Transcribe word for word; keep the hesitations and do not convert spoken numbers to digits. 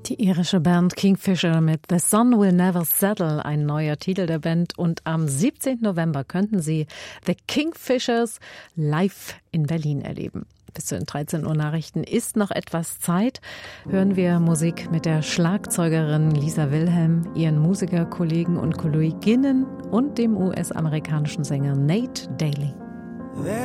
Die irische Band Kingfisher mit The Sun Will Never Settle, ein neuer Titel der Band. Und am siebzehnten November könnten Sie The Kingfishers live in Berlin erleben. Bis zu den dreizehn Uhr Nachrichten ist noch etwas Zeit. Hören wir Musik mit der Schlagzeugerin Lisa Wilhelm, ihren Musikerkollegen und Kolleginnen und dem U S-amerikanischen Sänger Nate Daly.